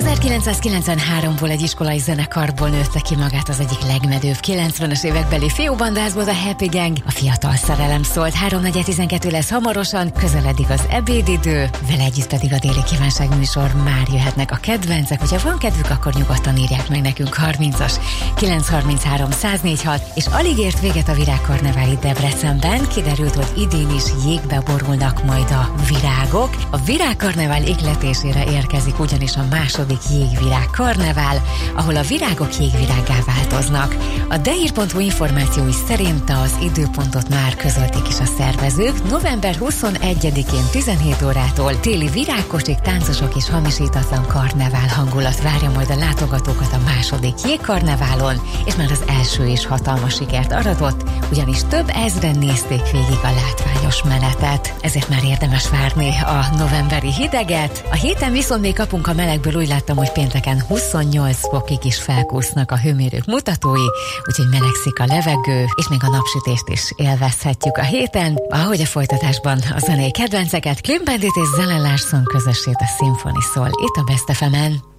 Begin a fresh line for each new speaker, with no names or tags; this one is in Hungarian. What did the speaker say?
1993-ból egy iskolai zenekarból nőtte ki magát az egyik legmenőbb 90-es évekbeli fiúbandászból, a Happy Gang. A fiatal szerelem szólt, 3:12 lesz hamarosan, közeledik az ebédidő, vele együtt pedig a déli kívánság műsor, már jöhetnek a kedvencek, hogyha van kedvük, akkor nyugodtan írják meg nekünk 30-as 933 1046, és alig ért véget a virágkarnevál itt Debrecenben, kiderült, hogy idén is jégbe borulnak majd a virágok. A virágkarnevál ihletésére érkezik ugyanis a második jégvirág karnevál, ahol a virágok jégvirággá változnak. A deir.hu információi szerint az időpontot már közölték is a szervezők. November 21-én 17 órától téli virágkocsik, táncosok és hamisítatlan karnevál hangulat várja majd a látogatókat a második jégkarneválon, és már az első is hatalmas sikert aratott, ugyanis több ezren nézték végig a látványos menetet. Ezért már érdemes várni a novemberi hideget. A héten viszont még kapunk a melegből, úgy láttam, hogy pénteken 28 fokig is felkúsznak a hőmérők mutatói, úgyhogy melegszik a levegő, és még a napsütést is élvezhetjük a héten. Ahogy a folytatásban a zenei kedvenceket, Clean Bandit és Zelen Larson közösét, a Symphony szól itt a Best FM-en.